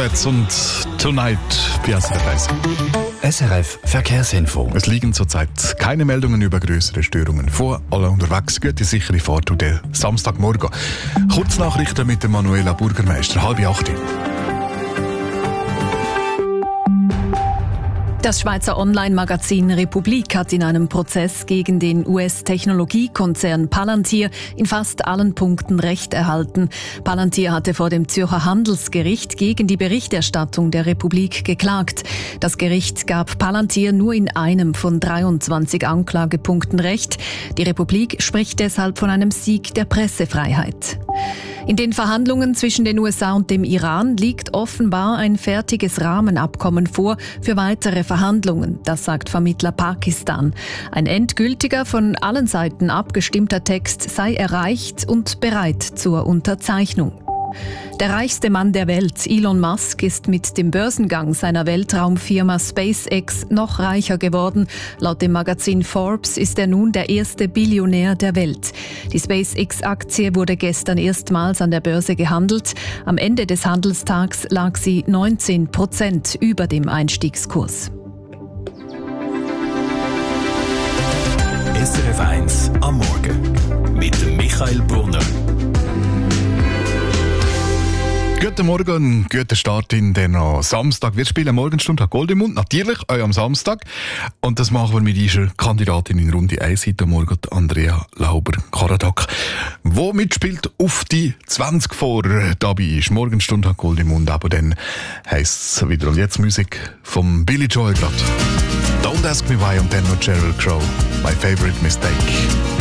Comrades und Tonight bei SRF 1. SRF Verkehrsinfo. Es liegen zurzeit keine Meldungen über größere Störungen vor. Alle unterwegs, gute sichere Fahrt und der Samstagmorgen. Kurznachrichten mit der Manuela Bürgermeister, 7:30. Das Schweizer Online-Magazin Republik hat in einem Prozess gegen den US-Technologiekonzern Palantir in fast allen Punkten Recht erhalten. Palantir hatte vor dem Zürcher Handelsgericht gegen die Berichterstattung der Republik geklagt. Das Gericht gab Palantir nur in einem von 23 Anklagepunkten Recht. Die Republik spricht deshalb von einem Sieg der Pressefreiheit. In den Verhandlungen zwischen den USA und dem Iran liegt offenbar ein fertiges Rahmenabkommen vor für weitere Verhandlungen, das sagt Vermittler Pakistan. Ein endgültiger, von allen Seiten abgestimmter Text sei erreicht und bereit zur Unterzeichnung. Der reichste Mann der Welt, Elon Musk, ist mit dem Börsengang seiner Weltraumfirma SpaceX noch reicher geworden. Laut dem Magazin Forbes ist er nun der erste Billionär der Welt. Die SpaceX-Aktie wurde gestern erstmals an der Börse gehandelt. Am Ende des Handelstags lag sie 19% über dem Einstiegskurs. SRF 1 am Morgen mit Michael Brunner. Guten Morgen, guten Start in den Samstag. Wir spielen Morgenstunde Gold im Mund, natürlich auch am Samstag. Und das machen wir mit dieser Kandidatin in Runde 1 heute Morgen, Andrea Lauber-Karadak, die mitspielt auf die 20 vor. Dabei ist Morgenstunde Gold im Mund, aber dann heisst es wieder und jetzt Musik vom Billy Joel gerade. Don't Ask Me Why und dann noch Sheryl Crow, My Favorite Mistake.